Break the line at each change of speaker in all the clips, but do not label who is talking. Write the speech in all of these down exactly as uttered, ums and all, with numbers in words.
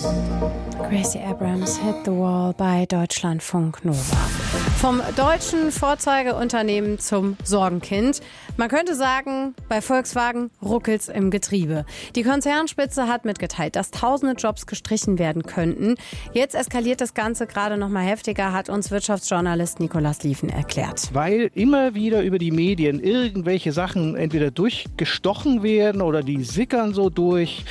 Gracie Abrams, Hit the Wall bei Deutschlandfunk Nova. Vom deutschen Vorzeigeunternehmen zum Sorgenkind. Man könnte sagen, bei Volkswagen ruckelt's im Getriebe. Die Konzernspitze hat mitgeteilt, dass tausende Jobs gestrichen werden könnten. Jetzt eskaliert das Ganze gerade noch mal heftiger, hat uns Wirtschaftsjournalist Nikolaus Lieven erklärt.
Weil immer wieder über die Medien irgendwelche Sachen entweder durchgestochen werden oder die sickern so durch,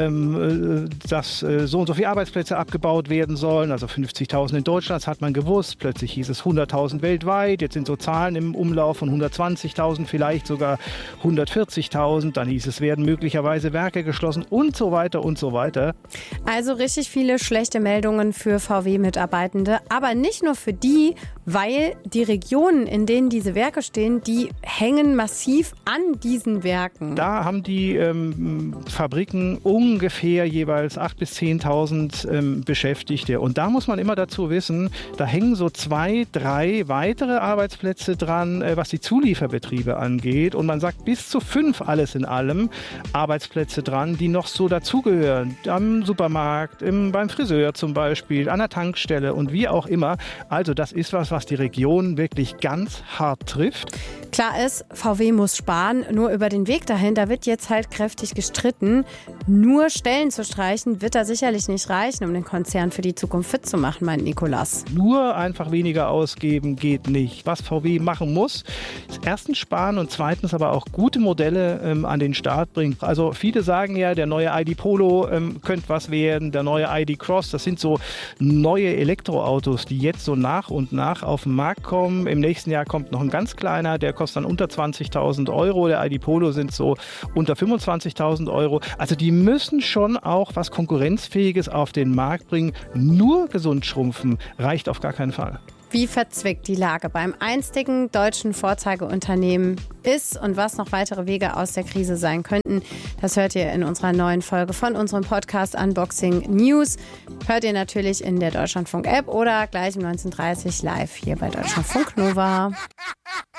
ähm, dass äh, so und so viele Arbeitsplätze abgebaut werden sollen. Also fünfzigtausend in Deutschland, das hat man gewusst. Plötzlich hieß es hunderttausend weltweit. Jetzt sind so Zahlen im Umlauf von hundertzwanzigtausend, vielleicht sogar hundertvierzigtausend. Dann hieß es, werden möglicherweise Werke geschlossen und so weiter und so weiter.
Also richtig viele schlechte Meldungen für V W-Mitarbeitende. Aber nicht nur für die, weil die Regionen, in denen diese Werke stehen, die hängen massiv an diesen Werken.
Da haben die ähm, Fabriken ungefähr jeweils achttausend bis zehntausend ähm, Beschäftigte. Und da muss man immer dazu wissen, da hängen so zwei, drei weitere Arbeitsplätze dran, äh, was die Zulieferbetriebe angeht. Und man sagt bis zu fünf alles in allem Arbeitsplätze dran, die noch so dazugehören. Am Supermarkt, im, beim Friseur zum Beispiel, an der Tankstelle und wie auch immer. Also das ist was, was die Region wirklich ganz hart trifft.
Klar ist, V W muss sparen, nur über den Weg dahin, da wird jetzt halt kräftig gestritten. Nur Stellen zu streichen, wird da sicherlich nicht reichen, um den Konzern für die Zukunft fit zu machen, meint Nikolaus.
Nur einfach weniger ausgeben geht nicht. Was V W machen muss, ist erstens sparen und zweitens aber auch gute Modelle ähm, an den Start bringen. Also viele sagen ja, der neue I D Polo ähm, könnte was werden, der neue I D Cross, das sind so neue Elektroautos, die jetzt so nach und nach auf den Markt kommen. Im nächsten Jahr kommt noch ein ganz kleiner, der kostet dann unter zwanzigtausend Euro. Der I D Polo sind so unter fünfundzwanzigtausend Euro. Also die müssen schon auch was Konkurrenzfähiges auf den Markt bringen. Nur gesund schrumpfen reicht auf gar keinen Fall.
Wie verzwickt die Lage beim einstigen deutschen Vorzeigeunternehmen ist und was noch weitere Wege aus der Krise sein könnten, das hört ihr in unserer neuen Folge von unserem Podcast Unboxing News. Hört ihr natürlich in der Deutschlandfunk-App oder gleich um neunzehn Uhr dreißig live hier bei Deutschlandfunk Nova.